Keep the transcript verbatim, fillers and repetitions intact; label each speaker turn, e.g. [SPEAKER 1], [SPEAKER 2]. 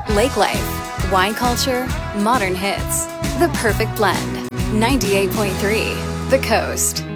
[SPEAKER 1] Lake life, wine culture, modern hits. The perfect blend. ninety-eight point three The Coast.